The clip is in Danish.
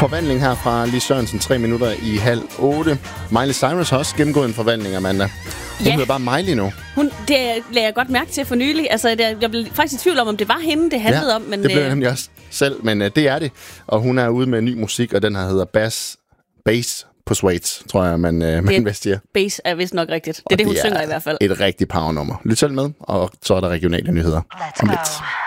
forvandling her fra Lis Sørensen, 3 minutter i 7:30. Miley Cyrus har også gennemgået en forvandling, Amanda. Hun hedder bare Miley nu. Det lagde jeg godt mærke til for nylig. Altså, jeg blev faktisk i tvivl om det var hende, det handlede om. Men, det blev jeg nemlig også selv, men det er det. Og hun er ude med ny musik, og den her hedder Bass Persuades, tror jeg, man vist siger. Bass er vist nok rigtigt. Det er det, hun synger i hvert fald. Et rigtigt powernummer. Lyt selv med, og så er der regionale nyheder om lidt.